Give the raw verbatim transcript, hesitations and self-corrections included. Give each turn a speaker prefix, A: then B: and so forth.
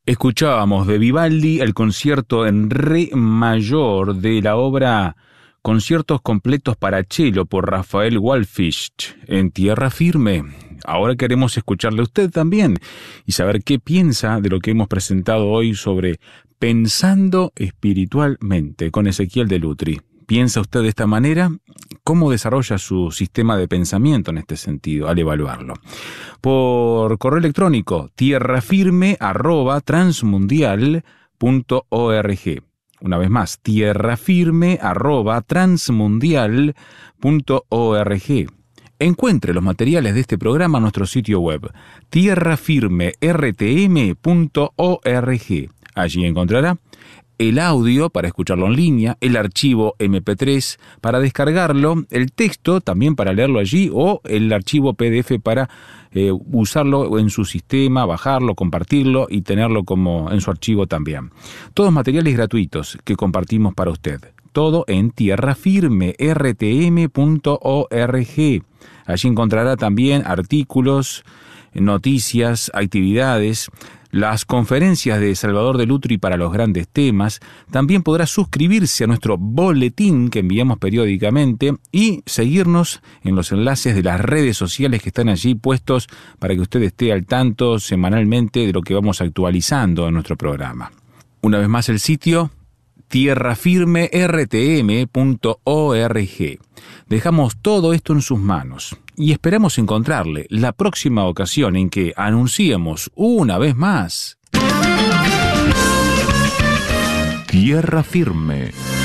A: Escuchábamos de Vivaldi el concierto en re mayor de la obra Conciertos completos para cello por Rafael Wallfisch en Tierra Firme. Ahora queremos escucharle a usted también y saber qué piensa de lo que hemos presentado hoy sobre Pensando Espiritualmente con Ezequiel Delutri. ¿Piensa usted de esta manera? ¿Cómo desarrolla su sistema de pensamiento en este sentido al evaluarlo? Por correo electrónico, tierrafirme arroba transmundial punto org. Una vez más, tierrafirme arroba transmundial punto org. Encuentre los materiales de este programa en nuestro sitio web, tierrafirme r t m punto org. Allí encontrará el audio para escucharlo en línea, el archivo eme pe tres para descargarlo, el texto también para leerlo allí o el archivo pe de efe para eh, usarlo en su sistema, bajarlo, compartirlo y tenerlo como en su archivo también. Todos materiales gratuitos que compartimos para usted. Todo en tierrafirme r t m punto org. Allí encontrará también artículos, noticias, actividades, las conferencias de Salvador Delutri para los grandes temas. También podrá suscribirse a nuestro boletín que enviamos periódicamente y seguirnos en los enlaces de las redes sociales que están allí puestos para que usted esté al tanto semanalmente de lo que vamos actualizando en nuestro programa. Una vez más el sitio, tierrafirme r t m punto org. Dejamos todo esto en sus manos y esperamos encontrarle la próxima ocasión en que anunciemos una vez más
B: Tierra Firme.